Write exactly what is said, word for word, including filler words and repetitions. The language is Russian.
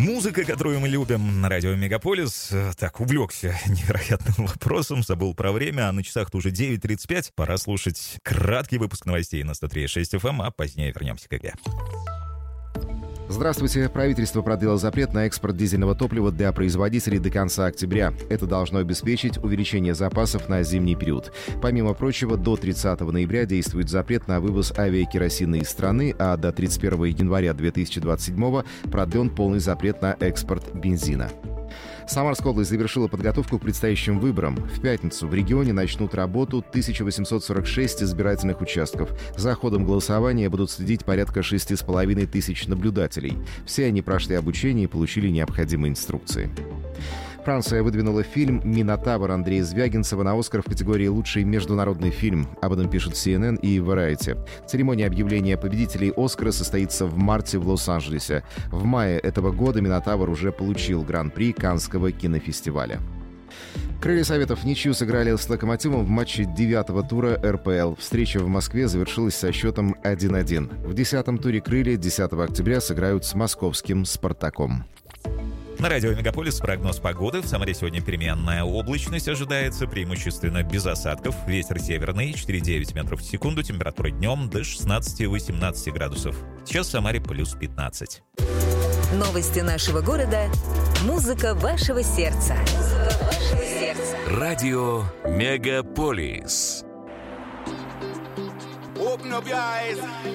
Музыка, которую мы любим на радио Мегаполис. Так, увлекся невероятным вопросом, забыл про время, а на часах-то уже девять тридцать пять. Пора слушать краткий выпуск новостей на сто три и шесть эф эм, а позднее вернемся к игре. Здравствуйте. Правительство продлило запрет на экспорт дизельного топлива для производителей до конца октября. Это должно обеспечить увеличение запасов на зимний период. Помимо прочего, до тридцатого ноября действует запрет на вывоз авиакеросина из страны, а до тридцать первого января две тысячи двадцать седьмого продлен полный запрет на экспорт бензина. Самарская область завершила подготовку к предстоящим выборам. В пятницу в регионе начнут работу тысяча восемьсот сорок шесть избирательных участков. За ходом голосования будут следить порядка шесть с половиной тысяч наблюдателей. Все они прошли обучение и получили необходимые инструкции. Франция выдвинула фильм «Минотавр» Андрея Звягинцева на «Оскар» в категории «Лучший международный фильм». Об этом пишут си эн эн и Variety. Церемония объявления победителей «Оскара» состоится в марте в Лос-Анджелесе. В мае этого года «Минотавр» уже получил гран-при Каннского кинофестиваля. Крылья Советов в ничью сыграли с «Локомотивом» в матче девятого тура эр пэ эл. Встреча в Москве завершилась со счетом один один. В десятом туре «Крылья» десятого октября сыграют с московским «Спартаком». На радио Мегаполис прогноз погоды. В Самаре сегодня переменная облачность ожидается, преимущественно без осадков. Ветер северный, четыре и девять метров в секунду. Температура днем до шестнадцати-восемнадцати градусов. Сейчас в Самаре плюс пятнадцать. Новости нашего города. Музыка вашего сердца. Музыка вашего сердца. Радио Мегаполис. Open up your eyes.